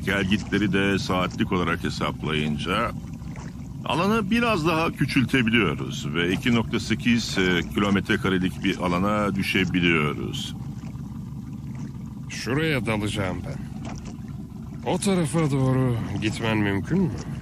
gelgitleri de saatlik olarak hesaplayınca alanı biraz daha küçültebiliyoruz ve 2,8 kilometre karelik bir alana düşebiliyoruz. Şuraya dalacağım ben. O tarafa doğru gitmen mümkün mü?